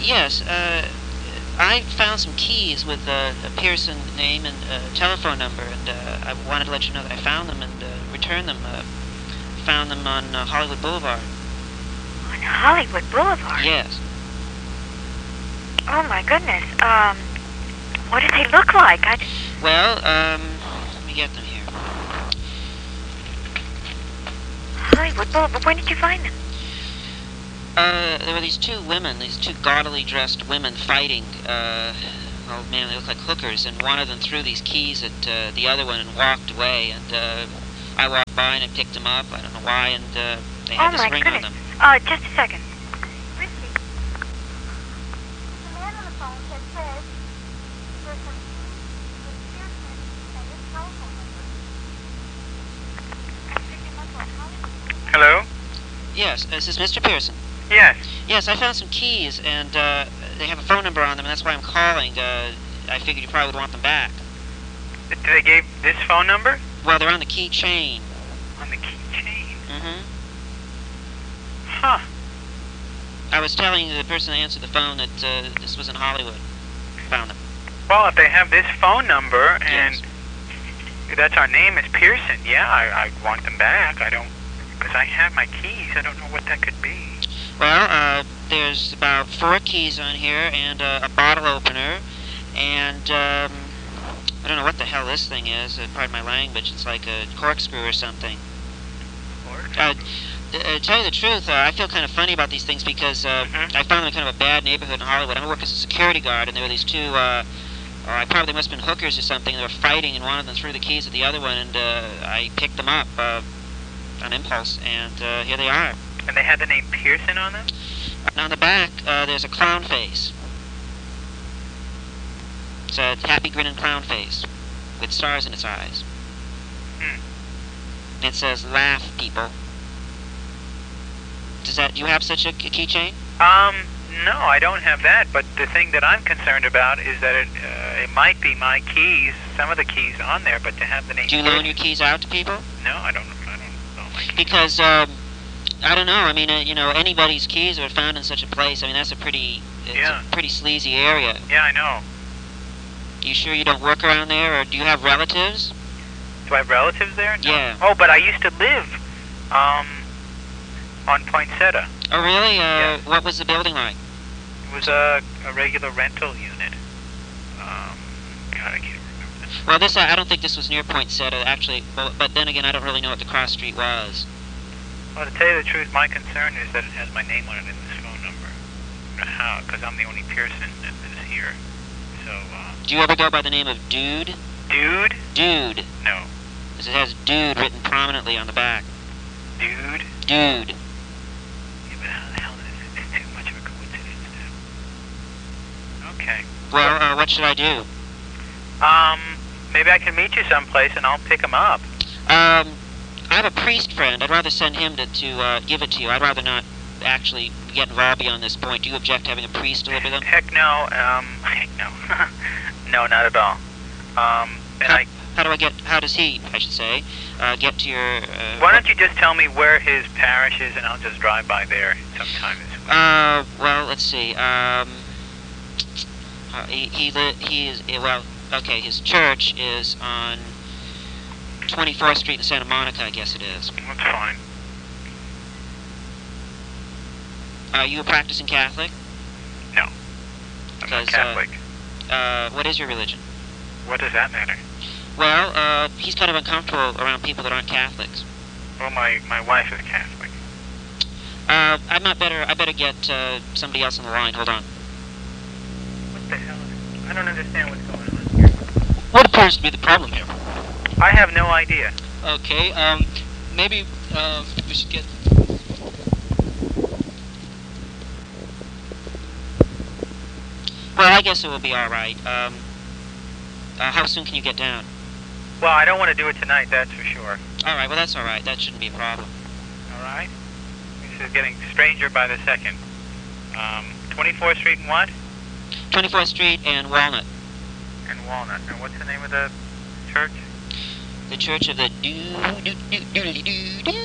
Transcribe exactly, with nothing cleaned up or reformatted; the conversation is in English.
yes, uh, I found some keys with uh, a Pearson name and uh, telephone number, and uh, I wanted to let you know that I found them and uh, returned them. Uh, found them on uh, Hollywood Boulevard. On Hollywood Boulevard? Yes. Oh, my goodness. Um, what did they look like? I... Well, um, let me get them here. Hollywood Boulevard. When did you find them? Uh, there were these two women, these two gaudily dressed women fighting. Uh, oh man, they look like hookers, and one of them threw these keys at uh, the other one and walked away, and uh, I walked by and I picked them up. I don't know why, and uh, they had oh, this my ring goodness. on them. Uh, just a second. Richie, the man on the phone said says there's some keys with Pearson and his telephone number. I picked him up on Hollywood. Hello? Yes, uh, this is Mister Pearson. Yes. Yes, I found some keys, and uh, they have a phone number on them, and that's why I'm calling. Uh, I figured you probably would want them back. Did they give this phone number? Well, they're on the keychain. On the keychain? Mm-hmm. Huh. I was telling the person that answered the phone that uh, this was in Hollywood. Found them. Well, if they have this phone number and Yes. that's our name is Pearson, yeah, I, I want them back. I don't, because I have my keys. I don't know what that could be. Well, uh, there's about four keys on here, and uh, a bottle opener, and um, I don't know what the hell this thing is. Uh, pardon my language. It's like a corkscrew or something. Uh, t- uh, tell you the truth, uh, I feel kind of funny about these things because uh, Mhm. I found them in kind of a bad neighborhood in Hollywood. I work as a security guard, and there were these two. Uh, uh, I probably must have been hookers or something. They were fighting, and one of them threw the keys at the other one, and uh, I picked them up uh, on impulse, and uh, here they are. And they had the name Pearson on them? And on the back, uh, there's a clown face. It's a happy grinning clown face with stars in its eyes. Hmm. It says, "Laugh, people." Does that? Do you have such a, a keychain? Um, no, I don't have that, but the thing that I'm concerned about is that it, uh, it might be my keys, some of the keys on there, but to have the name Do you loan your keys out to people? No, I don't, I don't know my keys. Because, um, I don't know. I mean, uh, you know, anybody's keys are found in such a place. I mean, that's a pretty, it's Yeah. a pretty sleazy area. Yeah, I know. You sure you don't work around there, or do you have relatives? Do I have relatives there? No. Yeah. Oh, but I used to live, um, on Poinsettia. Oh, really? Uh, Yeah. What was the building like? It was a, a regular rental unit. Um, God, I can't remember that. Well, this I I don't think this was near Poinsettia, actually. Well, but then again, I don't really know what the cross street was. Well, to tell you the truth, my concern is that it has my name on it in this phone number. How? Because I'm the only Pearson that is here. So, uh, Do you ever go by the name of Dude? dude? Dude. No. Because it has Dude written prominently on the back. Dude? Dude. Yeah, but how the hell is it? It's too much of a coincidence now. Okay. Well, uh, what should I do? Um, maybe I can meet you someplace and I'll pick them up. Um, I have a priest friend. I'd rather send him to, to uh, give it to you. I'd rather not actually get involved beyond this point. Do you object to having a priest deliver them? Heck no. Um, heck no. No, not at all. Um, and How, I... how do I get, how does he, I should say, uh, get to your... Uh, Why don't you just tell me where his parish is and I'll just drive by there sometime this week. Uh, well, let's see. Um, uh, he, he, li- he is, eh, well, okay, his church is on twenty-fourth Street in Santa Monica, I guess it is. That's fine. Are you a practicing Catholic? No. I'm not Because, uh, Catholic. Uh, what is your religion? What does that matter? Well, uh, he's kind of uncomfortable around people that aren't Catholics. Well, my, my wife is Catholic. Uh, I'm not better, I better get, uh, somebody else on the line. Hold on. What the hell is it? I don't understand what's going on here. What appears to be the problem here? I have no idea. Okay, um, maybe, uh, we should get... Well, I guess it will be alright. Um, uh, how soon can you get down? Well, I don't want to do it tonight, that's for sure. Alright, well, that's alright. That shouldn't be a problem. All right? This is getting stranger by the second. Um, twenty-fourth Street and what? twenty-fourth Street and Walnut. And Walnut. And what's the name of the church? The Church of the Doo Doo Doo Doodly Doo Doo.